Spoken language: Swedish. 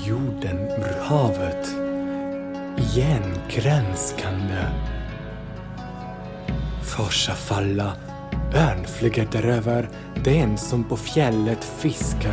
jorden ur havet. Igen gränskande. Forsa falla, örn flyger däröver, den som på fjället fiskar